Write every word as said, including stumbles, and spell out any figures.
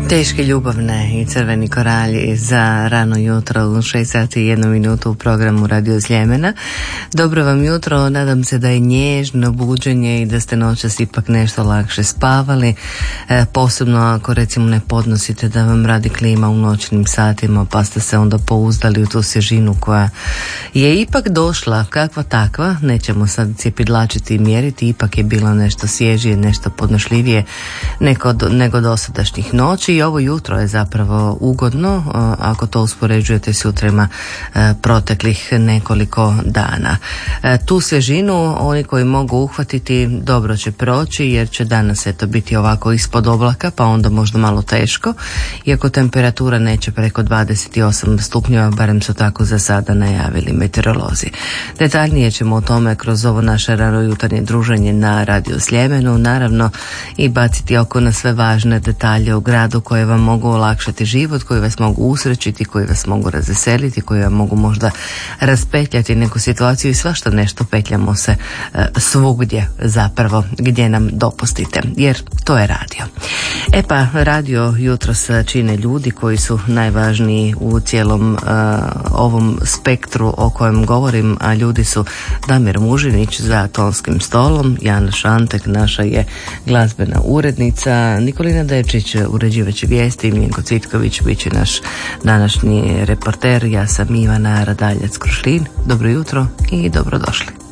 Teške ljubavne i crveni koralji za rano jutro u šest sati i jednu minutu u programu Radio Sljemena. Dobro vam jutro, nadam se da je nježno buđenje i da ste noćas ipak nešto lakše spavali, e, posebno ako recimo ne podnosite da vam radi klima u noćnim satima pa ste se onda pouzdali u tu svježinu koja je ipak došla kakva takva, nećemo sad cijepidlačiti i mjeriti, ipak je bilo nešto svježije, nešto podnošljivije nego, nego dosadašnjih noći. I ovo jutro je zapravo ugodno ako to uspoređujete s jutrima proteklih nekoliko dana. Tu svježinu oni koji mogu uhvatiti dobro će proći jer će danas eto biti ovako ispod oblaka pa onda možda malo teško, iako temperatura neće preko dvadeset osam stupnjeva, barem su tako za sada najavili meteorolozi. Detaljnije ćemo o tome kroz ovo naše rano jutarnje druženje na Radio Sljemenu, naravno i baciti oko na sve važne detalje u gradu koje vam mogu olakšati život, koji vas mogu usrećiti, koji vas mogu razveseliti, koji vam mogu možda raspetljati neku situaciju i svašta nešto petljamo se e, svugdje zapravo gdje nam dopustite, jer to je radio. E pa, radio jutros čine ljudi koji su najvažniji u cijelom e, ovom spektru o kojem govorim, a ljudi su Damir Mužinić za tonskim stolom, Jana Šantek naša je glazbena urednica, Nikolina Deččić uređivač vijesti, Miljenko Cvitković bit će naš današnji reporter, ja sam Ivana Radaljac-Krušlin. Dobro jutro i dobrodošli.